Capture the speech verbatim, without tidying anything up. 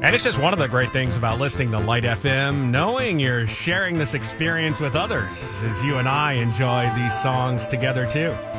And it's just one of the great things about listening to Light F M, knowing you're sharing this experience with others as you and I enjoy these songs together too.